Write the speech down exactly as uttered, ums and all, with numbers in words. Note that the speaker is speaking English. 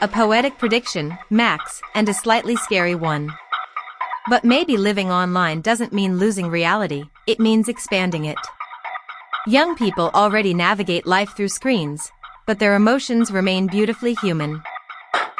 A poetic prediction, Max, and a slightly scary one. But maybe living online doesn't mean losing reality, it means expanding it. Young people already navigate life through screens, but their emotions remain beautifully human.